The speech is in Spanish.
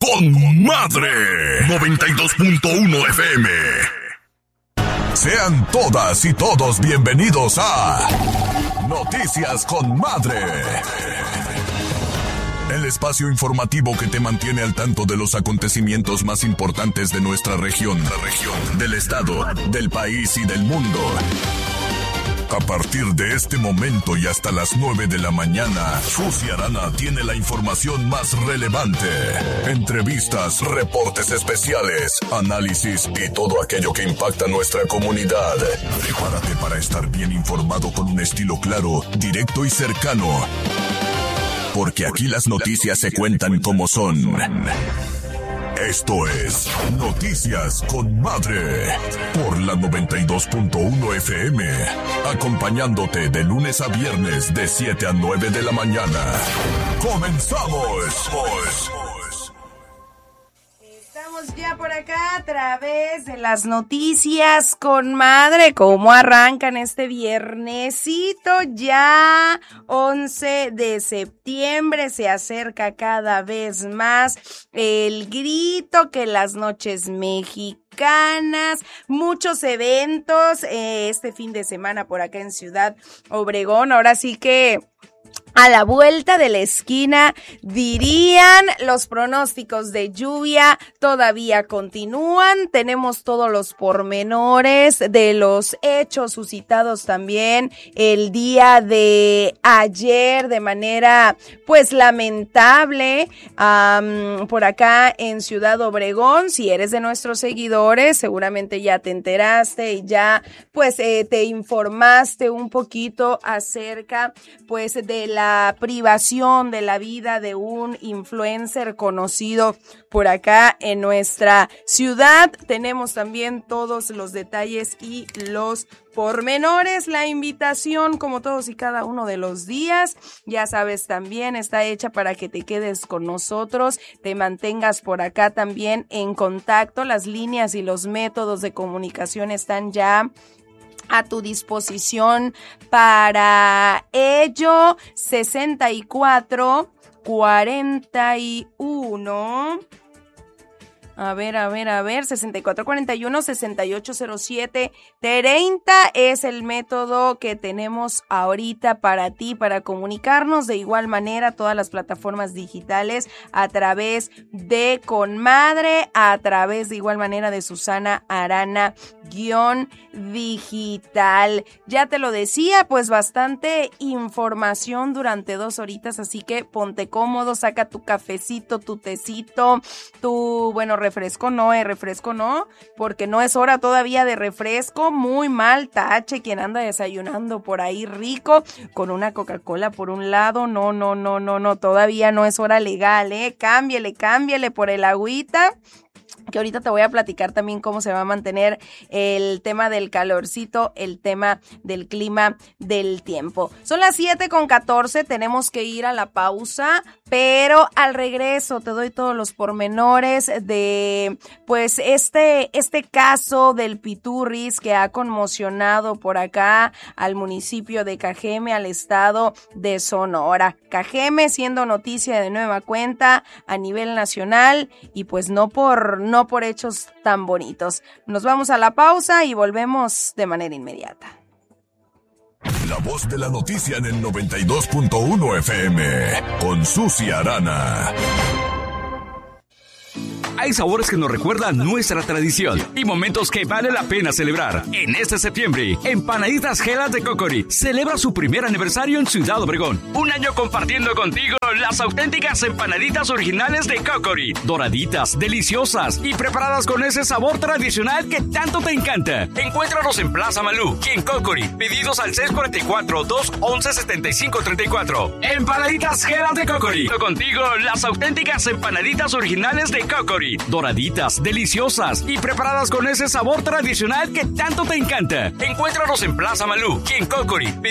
con Madre 92.1 FM. Sean todas y todos bienvenidos a Noticias con Madre, el espacio informativo que te mantiene al tanto de los acontecimientos más importantes de nuestra región, del estado, del país y del mundo. A partir de este momento y hasta las 9 de la mañana, Susi Arana tiene la información más relevante. Entrevistas, reportes especiales, análisis y todo aquello que impacta a nuestra comunidad. Prepárate para estar bien informado con un estilo claro, directo y cercano. Porque aquí las noticias se cuentan como son. Esto es Noticias con Madre por la 92.1 FM, acompañándote de lunes a viernes de 7 a 9 de la mañana. ¡Comenzamos! Estamos ya por acá a través de las Noticias con Madre. ¿Cómo arrancan este viernesito? Ya 11 de septiembre, se acerca cada vez más el grito que las noches mexicanas, muchos eventos este fin de semana por acá en Ciudad Obregón. Ahora sí que a la vuelta de la esquina, dirían. Los pronósticos de lluvia todavía continúan. Tenemos todos los pormenores de los hechos suscitados también el día de ayer de manera pues lamentable por acá en Ciudad Obregón. Si eres de nuestros seguidores, seguramente ya te enteraste y ya pues te informaste un poquito acerca pues de la privación de la vida de un influencer conocido por acá en nuestra ciudad. Tenemos también todos los detalles y los pormenores. La invitación, como todos y cada uno de los días, ya sabes, también está hecha para que te quedes con nosotros, te mantengas por acá también en contacto. Las líneas y los métodos de comunicación están ya a tu disposición para ello. 64 41 6441 6807 30 es el método que tenemos ahorita para ti, para comunicarnos. De igual manera, todas las plataformas digitales a través de Conmadre, a través de igual manera de Susana Arana _digital. Ya te lo decía, pues bastante información durante 2 horitas, así que ponte cómodo, saca tu cafecito, tu tecito, tu, refresco no, porque no es hora todavía de refresco. Muy mal tache quien anda desayunando por ahí rico con una Coca-Cola por un lado. No, todavía no es hora legal, cámbiale por el agüita, que ahorita te voy a platicar también cómo se va a mantener el tema del calorcito, el tema del clima, del tiempo. Son las 7:14, tenemos que ir a la pausa, pero al regreso te doy todos los pormenores de pues este caso del Piturris que ha conmocionado por acá al municipio de Cajeme, al estado de Sonora. Cajeme siendo noticia de nueva cuenta a nivel nacional y pues no por hechos tan bonitos. Nos vamos a la pausa y volvemos de manera inmediata. La voz de la noticia en el 92.1 FM con Susi Arana. Hay sabores que nos recuerdan nuestra tradición y momentos que vale la pena celebrar. En este septiembre, Empanaditas Gelas de Cocori celebra su primer aniversario en Ciudad Obregón. Un año compartiendo contigo las auténticas empanaditas originales de Cocori. Doraditas, deliciosas y preparadas con ese sabor tradicional que tanto te encanta. Encuéntranos en Plaza Malú y en Cocori. Pedidos al 644-211-7534. Empanaditas Gelas de Cocori. Contigo las auténticas empanaditas originales de Cocori. Doraditas, deliciosas y preparadas con ese sabor tradicional que tanto te encanta. Encuéntranos en Plaza Malú y en Cocori.